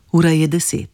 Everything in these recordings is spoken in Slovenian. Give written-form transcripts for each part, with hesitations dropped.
Ura je 10.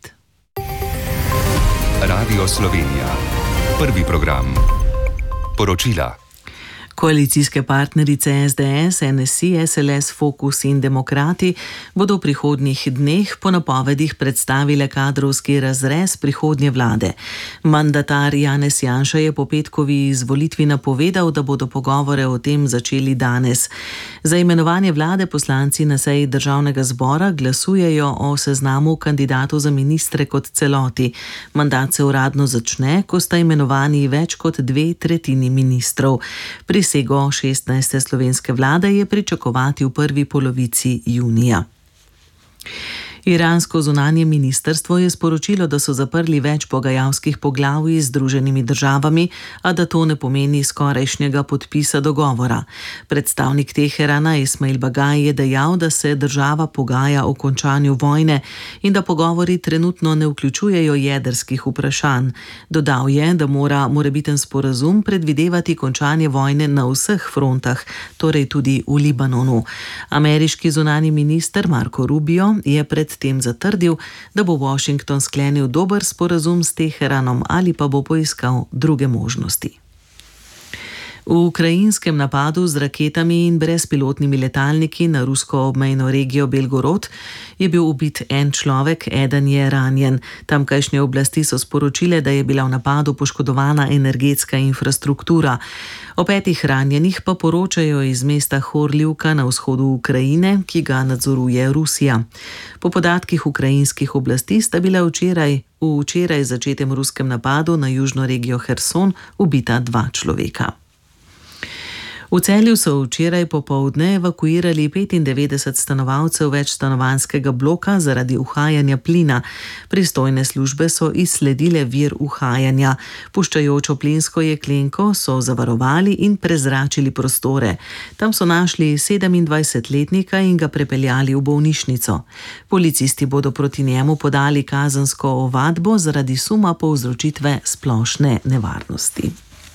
Radio Slovenija. Prvi program. Poročila. Koalicijske partnerice SDS, NSI, SLS, Fokus in Demokrati bodo v prihodnjih dneh po napovedih predstavile kadrovski razrez prihodnje vlade. Mandatar Janez Janša je po petkovi izvolitvi napovedal, da bodo pogovore o tem začeli danes. Za imenovanje vlade poslanci na seji Državnega zbora glasujejo o seznamu kandidatov za ministre kot celoti. Mandat se uradno začne, ko sta imenovani več kot 2/3 ministrov. Prisego 16. slovenske vlade je pričakovati v prvi polovici junija. Iransko zunanje ministrstvo je sporočilo, da so zaprli več pogajalskih poglavij z Združenimi državami, a da to ne pomeni skorajšnjega podpisa dogovora. Predstavnik Teherana Ismail Bagaj je dejal, da se država pogaja o končanju vojne in da pogovori trenutno ne vključujejo jedrskih vprašanj. Dodal je, da mora morebiten sporazum predvidevati končanje vojne na vseh frontah, torej tudi v Libanonu. Ameriški zunanji minister Marco Rubio je pred tem zatrdil, da bo Washington sklenil dober sporazum s Teheranom ali pa bo poiskal druge možnosti. V ukrajinskem napadu z raketami in brezpilotnimi letalniki na rusko obmejno regijo Belgorod je bil ubit en človek, eden je ranjen. Tamkajšnje oblasti so sporočile, da je bila v napadu poškodovana energetska infrastruktura. O 5 ranjenih pa poročajo iz mesta Horljivka na vzhodu Ukrajine, ki ga nadzoruje Rusija. Po podatkih ukrajinskih oblasti sta bila v včeraj začetem ruskem napadu na južno regijo Herson ubita 2 človeka. V Celju so včeraj popoldne evakuirali 95 stanovalcev večstanovanjskega bloka zaradi uhajanja plina. Pristojne službe so izsledile vir uhajanja. Puščajočo plinsko jeklenko so zavarovali in prezračili prostore. Tam so našli 27-letnika in ga prepeljali v bolnišnico. Policisti bodo proti njemu podali kazensko ovadbo zaradi suma povzročitve splošne nevarnosti.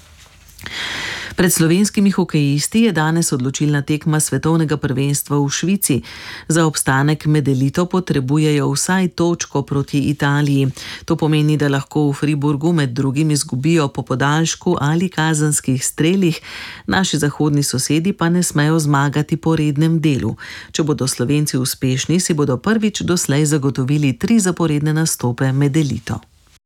Pred slovenskimi hokejisti je danes odločilna tekma svetovnega prvenstva v Švici. Za obstanek med elito potrebujejo vsaj točko proti Italiji. To pomeni, da lahko v Friburgu med drugim izgubijo po podaljšku ali kazenskih strelih, naši zahodni sosedi pa ne smejo zmagati po rednem delu. Če bodo Slovenci uspešni, si bodo prvič doslej zagotovili 3 zaporedne nastope med elito.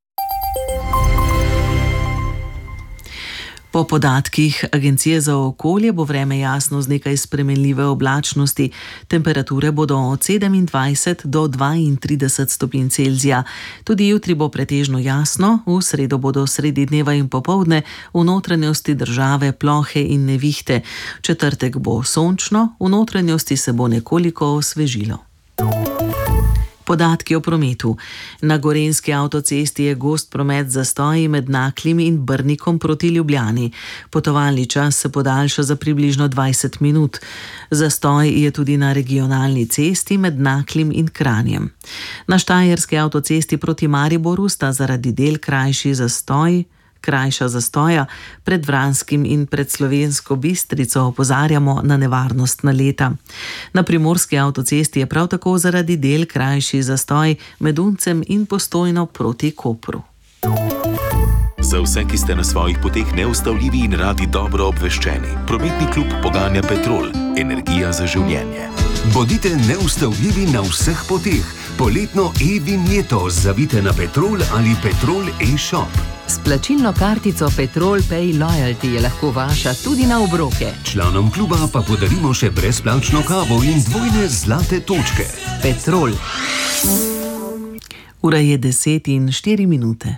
Po podatkih Agencije za okolje bo vreme jasno z nekaj spremenljive oblačnosti. Temperature bodo od 27 do 32 stopinj Celzija. Tudi jutri bo pretežno jasno, v sredo bodo sredi dneva in popoldne v notranjosti države plohe in nevihte. V četrtek bo sončno, v notranjosti se bo nekoliko osvežilo. Podatki o prometu. Na Gorenjski avtocesti je gost promet z zastoji med Naklim in Brnikom proti Ljubljani. Potovalni čas se podaljša za približno 20 minut. Zastoj je tudi na regionalni cesti med Naklim in Kranjem. Na Štajerski avtocesti proti Mariboru sta zaradi del krajša zastoja, pred Vranskim in pred Slovensko Bistrico opozarjamo na nevarnost naleta. Na Primorski avtocesti je prav tako zaradi del krajši zastoj med Uncem in Postojno proti Kopru. Za vse, ki ste na svojih poteh neustavljivi in radi dobro obveščeni, prometni klub poganja Petrol, energija za življenje. Bodite neustavljivi na vseh poteh. Poletno e-vinjeto zavite na Petrol ali Petrol e-shop. S plačilno kartico Petrol Pay Loyalty je lahko vaša tudi na obroke. Članom kluba pa podarimo še brezplačno kavo in 2 zlate točke. Petrol. Ura je 10:04.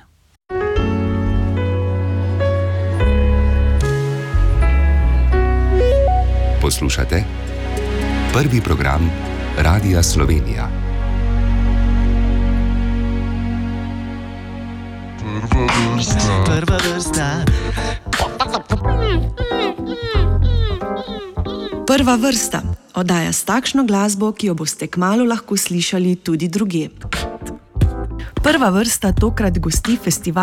Poslušate prvi program Radia Slovenija. Prva vrsta. Prva vrsta. Oddaja s takšno glasbo, ki jo boste kmalu lahko slišali tudi drugje. Prva vrsta tokrat gosti festival